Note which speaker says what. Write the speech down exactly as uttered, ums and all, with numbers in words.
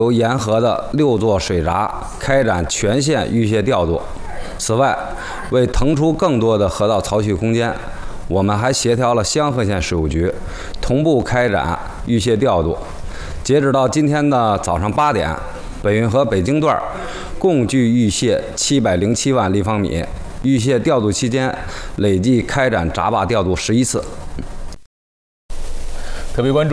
Speaker 1: 由沿河的六座水闸开展全线淤泄调度。此外，为腾出更多的河道槽蓄空间，我们还协调了香河县水务局，同步开展淤泄调度。截止到今天的早上八点，北运河北京段共计淤泄七百零七万立方米。淤泄调度期间，累计开展闸坝调度十一次。
Speaker 2: 特别关注。